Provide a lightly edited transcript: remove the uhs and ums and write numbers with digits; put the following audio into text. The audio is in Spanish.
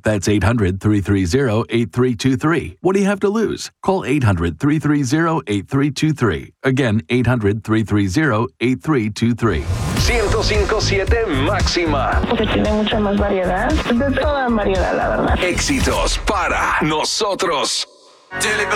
That's 800-330-8323. What do you have to lose? Call 800-330-8323. Again, 800-330-8323. 105.7 máxima. Porque tiene mucha más variedad. De toda variedad, la verdad. Éxitos para nosotros.